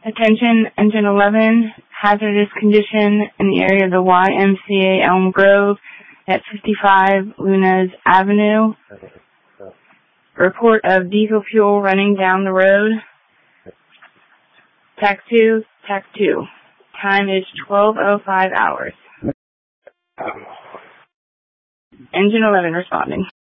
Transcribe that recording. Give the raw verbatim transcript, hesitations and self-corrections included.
Attention, Engine eleven, hazardous condition in the area of the Y M C A Elm Grove at fifty-five Lunas Avenue. Report of diesel fuel running down the road. Tac two, Tac two. Time is twelve oh five hours. Engine eleven responding.